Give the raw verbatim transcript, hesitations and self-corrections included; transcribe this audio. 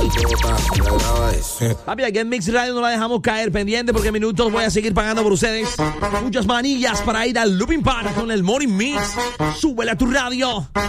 Papi, aquí en Mix Radio no la dejamos caer, pendiente porque en minutos voy a seguir pagando por ustedes. Muchas manillas para ir al Looping Park con el Morning Mix. Súbele a tu radio.